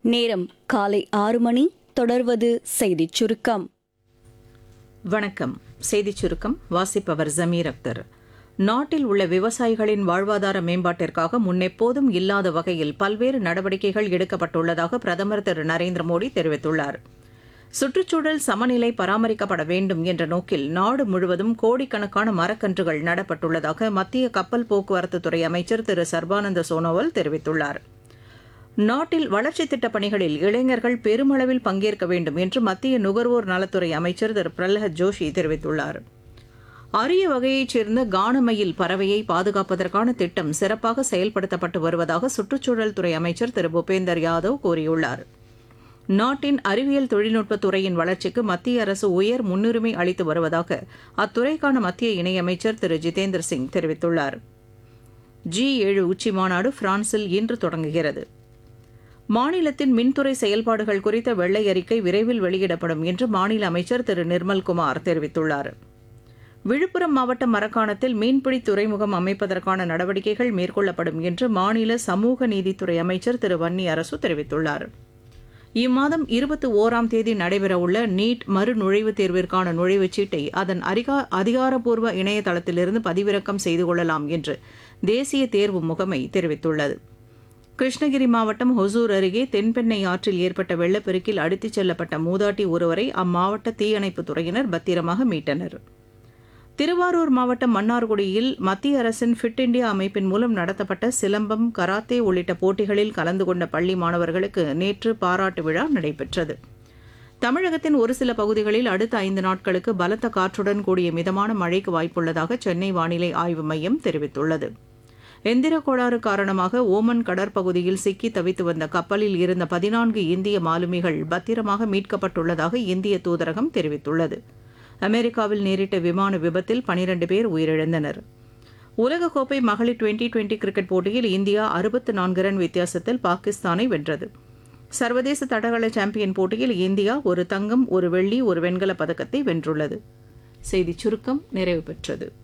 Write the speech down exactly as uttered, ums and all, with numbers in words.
நேரம் காலை ஆறு மணி. தொடர்வது செய்திச் சுருக்கம். வணக்கம். செய்திச் சுருக்கம் வாசிப்பவர் ஜமீர் அக்தர். நாட்டில் உள்ள விவசாயிகளின் வாழ்வாதார மேம்பாட்டிற்காக முன்னெப்போதும் இல்லாத வகையில் பல்வேறு நடவடிக்கைகள் எடுக்கப்பட்டுள்ளதாக பிரதமர் திரு நரேந்திர மோடி தெரிவித்துள்ளார். சுற்றுச்சூழல் சமநிலை பராமரிக்கப்பட வேண்டும் என்ற நோக்கில் நாடு முழுவதும் கோடிக்கணக்கான மரக்கன்றுகள் நடப்பட்டுள்ளதாக மத்திய கப்பல் போக்குவரத்துத்துறை அமைச்சர் திரு சர்பானந்த சோனோவால் தெரிவித்துள்ளார். நாட்டில் வளர்ச்சித் திட்டப் பணிகளில் இளைஞர்கள் பெருமளவில் பங்கேற்க வேண்டும் என்று மத்திய நுகர்வோர் நலத்துறை அமைச்சர் திரு பிரல்ஹத் ஜோஷி தெரிவித்துள்ளார். அரிய வகையைச் சேர்ந்த கானமயில் பறவையை பாதுகாப்பதற்கான திட்டம் சிறப்பாக செயல்படுத்தப்பட்டு வருவதாக சுற்றுச்சூழல் துறை அமைச்சர் திரு பூபேந்தர் யாதவ் கூறியுள்ளார். நாட்டின் அறிவியல் தொழில்நுட்பத் துறையின் வளர்ச்சிக்கு மத்திய அரசு உயர் முன்னுரிமை அளித்து வருவதாக அத்துறைக்கான மத்திய இணையமைச்சர் திரு ஜிதேந்திர சிங் தெரிவித்துள்ளார். ஜி ஏழு உச்சி மாநாடு பிரான்சில் இன்று தொடங்குகிறது. மாநிலத்தின் மின்துறை செயல்பாடுகள் குறித்த வெள்ளை அறிக்கை விரைவில் வெளியிடப்படும் என்று மாநில அமைச்சர் திரு நிர்மல்குமார் தெரிவித்துள்ளார். விழுப்புரம் மாவட்டம் மரக்காணத்தில் மீன்பிடி துறைமுகம் அமைப்பதற்கான நடவடிக்கைகள் மேற்கொள்ளப்படும் என்று மாநில சமூக நீதித்துறை அமைச்சர் திரு வன்னி அரசு தெரிவித்துள்ளார். இம்மாதம் இருபத்தி ஓராம் தேதி நடைபெறவுள்ள நீட் மறுநுழைவுத் தேர்விற்கான நுழைவுச் சீட்டை அதன் அதிகாரப்பூர்வ இணையதளத்திலிருந்து பதிவிறக்கம் செய்து கொள்ளலாம் என்று தேசிய தேர்வு முகமை தெரிவித்துள்ளது. கிருஷ்ணகிரி மாவட்டம் ஹொசூர் அருகே தென்பெண்ணை ஆற்றில் ஏற்பட்ட வெள்ளப்பெருக்கில் அடித்துச் செல்லப்பட்ட மூதாட்டி ஒருவரை அம்மாவட்ட தீயணைப்புத் துறையினர் பத்திரமாக மீட்டனர். திருவாரூர் மாவட்டம் மன்னார்குடியில் மத்திய அரசின் ஃபிட் இண்டியா அமைப்பின் மூலம் நடத்தப்பட்ட சிலம்பம், கராத்தே உள்ளிட்ட போட்டிகளில் கலந்து கொண்ட பள்ளி மாணவர்களுக்கு நேற்று பாராட்டு விழா நடைபெற்றது. தமிழகத்தின் ஒரு சில பகுதிகளில் அடுத்த ஐந்து நாட்களுக்கு பலத்த காற்றுடன் கூடிய மிதமான மழைக்கு வாய்ப்புள்ளதாக சென்னை வானிலை ஆய்வு மையம் தெரிவித்துள்ளது. எந்திர கோளாறு காரணமாக ஓமன் கடற்பகுதியில் சிக்கி தவித்து வந்த கப்பலில் இருந்த பதினான்கு இந்திய மாலுமிகள் பத்திரமாக மீட்கப்பட்டுள்ளதாக இந்திய தூதரகம் தெரிவித்துள்ளது. அமெரிக்காவில் நேரிட்ட விமான விபத்தில் பனிரண்டு பேர் உயிரிழந்தனர். உலகக்கோப்பை மகளிர் டுவெண்டி டுவெண்டி கிரிக்கெட் போட்டியில் இந்தியா அறுபத்து நான்கு ரன் வித்தியாசத்தில் பாகிஸ்தானை வென்றது. சர்வதேச தடகள சாம்பியன் போட்டியில் இந்தியா ஒரு தங்கம், ஒரு வெள்ளி, ஒரு வெண்கலப் பதக்கத்தை வென்றுள்ளது. செய்திச் சுருக்கம் நிறைவு பெற்றது.